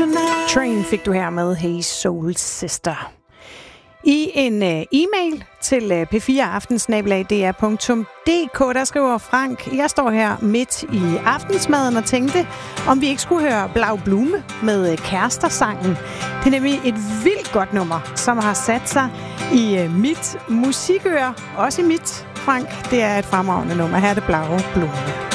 Train fik du her med Hey Soul Sister. I en e-mail til p4aftensnabelag.dr.dk, der skriver Frank: jeg står her midt i aftensmaden og tænkte, om vi ikke skulle høre Blau Blume med Kærester-sangen. Det er nemlig et vildt godt nummer, som har sat sig i mit musikøre. Også i mit, Frank. Det er et fremragende nummer. Her er det Blau Blume.